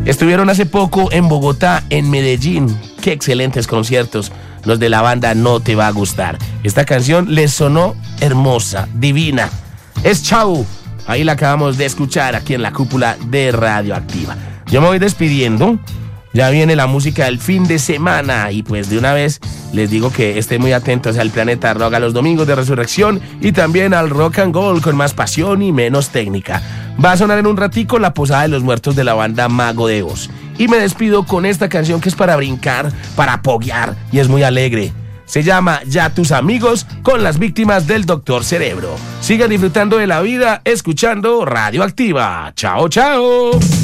Estuvieron hace poco en Bogotá, en Medellín. Qué excelentes conciertos. Los de la banda No Te Va a Gustar. Esta canción les sonó hermosa, divina. Es Chau. Ahí la acabamos de escuchar aquí en la cúpula de Radioactiva. Yo me voy despidiendo. Ya viene la música del fin de semana y pues de una vez les digo que estén muy atentos al Planeta Rock a los domingos de Resurrección y también al Rock and Gold con más pasión y menos técnica. Va a sonar en un ratico La Posada de los Muertos de la banda Mago de Oz. Y me despido con esta canción que es para brincar, para poguear y es muy alegre. Se llama Ya tus amigos con las víctimas del Doctor Cerebro. Sigan disfrutando de la vida escuchando Radioactiva. Chao, chao.